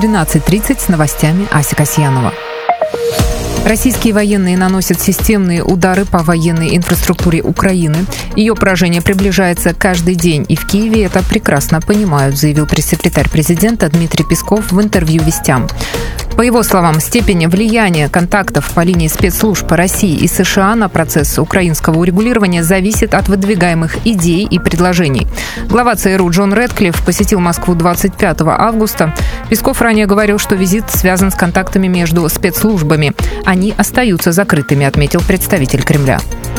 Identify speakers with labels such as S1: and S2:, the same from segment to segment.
S1: 12:30 с новостями Ася Касьянова. Российские военные наносят системные удары по военной инфраструктуре Украины. Ее поражение приближается каждый день, и в Киеве это прекрасно понимают, заявил пресс-секретарь президента Дмитрий Песков в интервью «Вестям». По его словам, степень влияния контактов по линии спецслужб России и США на процесс украинского урегулирования зависит от выдвигаемых идей и предложений. Глава ЦРУ Джон Рэдклифф посетил Москву 25 августа. Песков ранее говорил, что визит связан с контактами между спецслужбами. Они остаются закрытыми, отметил представитель Кремля.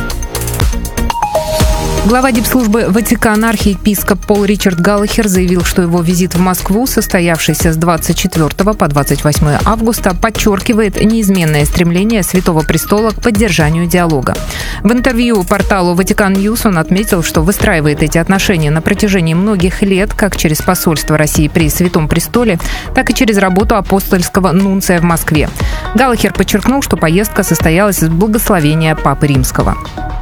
S1: Глава дипслужбы Ватикана архиепископ Пол Ричард Галлахер заявил, что его визит в Москву, состоявшийся с 24 по 28 августа, подчеркивает неизменное стремление Святого Престола к поддержанию диалога. В интервью порталу Ватикан Ньюс он отметил, что выстраивает эти отношения на протяжении многих лет как через посольство России при Святом Престоле, так и через работу апостольского нунция в Москве. Галлахер подчеркнул, что поездка состоялась с благословения Папы Римского.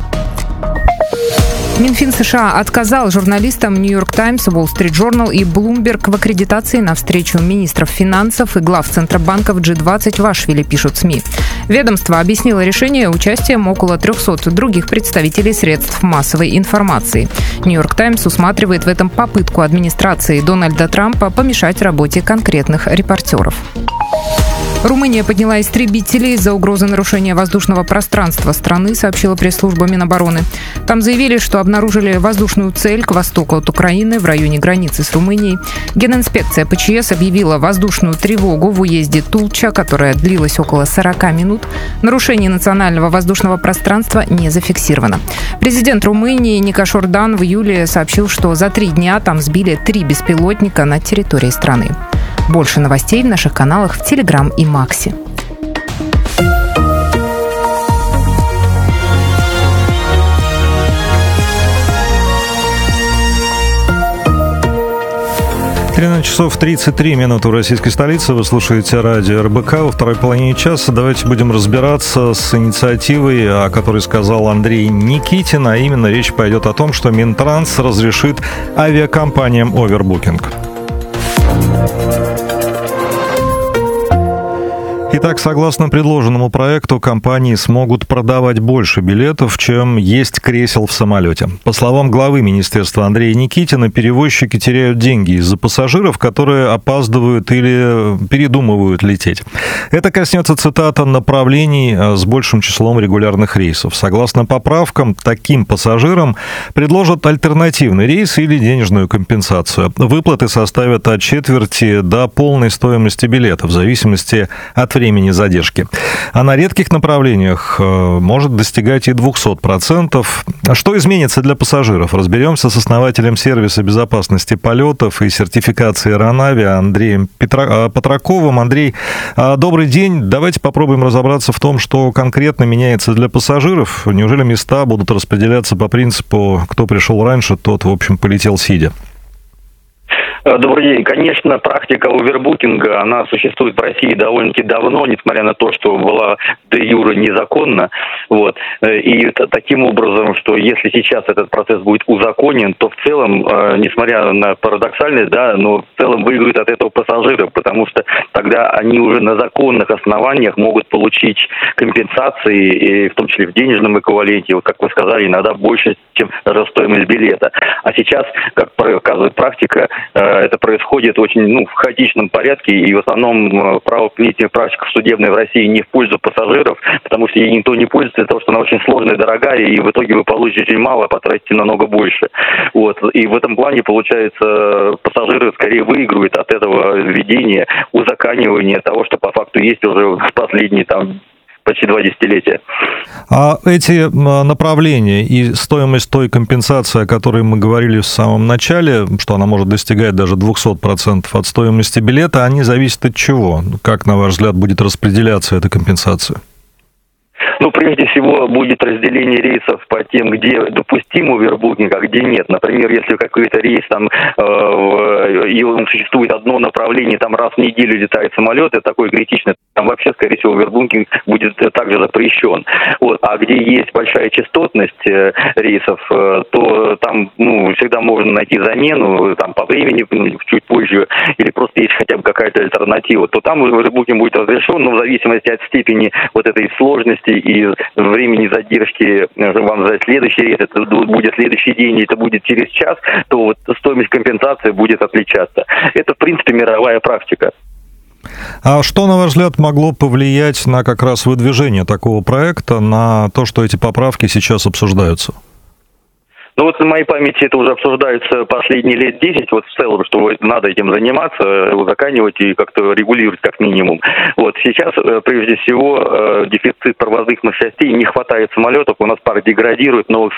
S1: Минфин США отказал журналистам «Нью-Йорк Таймс», «Уолл Стрит Джорнал» и «Блумберг» в аккредитации на встречу министров финансов и глав Центробанков G20 в Ашвиле, пишут СМИ. Ведомство объяснило решение участием около 300 других представителей средств массовой информации. «Нью-Йорк Таймс» усматривает в этом попытку администрации Дональда Трампа помешать работе конкретных репортеров. Румыния подняла истребители из-за угрозы нарушения воздушного пространства страны, сообщила пресс-служба Минобороны. Там заявили, что обнаружили воздушную цель к востоку от Украины в районе границы с Румынией. Генинспекция ПЧС объявила воздушную тревогу в уезде Тулча, которая длилась около 40 минут. Нарушение национального воздушного пространства не зафиксировано. Президент Румынии Никошор Дан в июле сообщил, что за 3 дня там сбили 3 беспилотника на территории страны. Больше новостей в наших каналах в Телеграм и Максе.
S2: Часов 33 минуты в российской столице. Вы слушаете радио РБК. Во второй половине часа давайте будем разбираться с инициативой, о которой сказал Андрей Никитин. А именно речь пойдет о том, что Минтранс разрешит авиакомпаниям овербукинг. Итак, согласно предложенному проекту, компании смогут продавать больше билетов, чем есть кресел в самолете. По словам главы министерства Андрея Никитина, перевозчики теряют деньги из-за пассажиров, которые опаздывают или передумывают лететь. Это коснется, цитата, направлений с большим числом регулярных рейсов. Согласно поправкам, таким пассажирам предложат альтернативный рейс или денежную компенсацию. Выплаты составят от четверти до полной стоимости билета, в зависимости от времени задержки. А на редких направлениях может достигать и 200%. Что изменится для пассажиров? Разберемся с основателем сервиса безопасности полетов и сертификации Ронавиа Андреем Патраковым. Андрей, добрый день. Давайте попробуем разобраться в том, что конкретно меняется для пассажиров. Неужели места будут распределяться по принципу «кто пришел раньше, тот, в общем, полетел сидя»?
S3: Добрый день. Конечно, практика овербукинга, она существует в России довольно-таки давно, несмотря на то, что была де юре незаконна. Вот. И таким образом, что если сейчас этот процесс будет узаконен, то в целом, несмотря на парадоксальность, да, но в целом выиграют от этого пассажиров, потому что тогда они уже на законных основаниях могут получить компенсации, и в том числе в денежном эквиваленте, вот как вы сказали, иногда больше, чем стоимость билета. А сейчас, как показывает практика, это происходит очень в хаотичном порядке, и в основном правоприменительная практика судебная в России не в пользу пассажиров, потому что ей никто не пользуется из-за того, что она очень сложная и дорогая, и в итоге вы получите очень мало, а потратите намного больше. Вот. И в этом плане, получается, пассажиры скорее выигрывают от этого введения, узаконивания того, что по факту есть уже в последние почти 2 десятилетия.
S2: А эти направления и стоимость той компенсации, о которой мы говорили в самом начале, что она может достигать даже 200% от стоимости билета, они зависят от чего? Как, на ваш взгляд, будет распределяться эта компенсация?
S3: Ну, прежде всего, будет разделение рейсов по тем, где допустим овербукинг, а где нет. Например, если какой-то рейс, там, и он существует одно направление, там раз в неделю летает самолет, это такое критичное, там вообще, скорее всего, овербукинг будет также запрещен. Вот. А где есть большая частотность рейсов, то там всегда можно найти замену, там, по времени, чуть позже, или просто есть хотя бы какая-то альтернатива, то там овербукинг будет разрешен, но в зависимости от степени вот этой сложности и времени задержки, вам за следующий рейс, это будет следующий день, это будет через час, то вот стоимость компенсации будет отличаться. Это, в принципе, мировая практика.
S2: А что, на ваш взгляд, могло повлиять на как раз выдвижение такого проекта, на то, что эти поправки сейчас обсуждаются?
S3: Ну вот на моей памяти это уже обсуждается последние лет 10, вот в целом, что надо этим заниматься, узаконивать и как-то регулировать как минимум. Вот сейчас, прежде всего, дефицит провозных мощностей, не хватает самолетов, у нас пара деградирует, новых